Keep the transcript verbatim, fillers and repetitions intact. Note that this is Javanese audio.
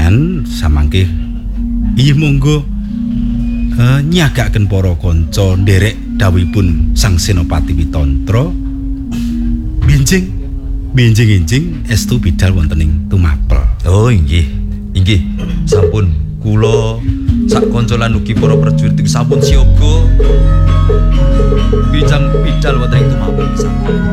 Panjenengan samangke inggih monggo uh, nyagaken para kanca nderek dawuhipun Sang Senopati Witantra. Benjing benjing-enjing estu bidhal wonten ing tumapel. Oh inggih. Inggih. Sampun kula sak kanca lan ugi para prajurit sampun siaga bijang bidhal wonten ing tumapel pisan.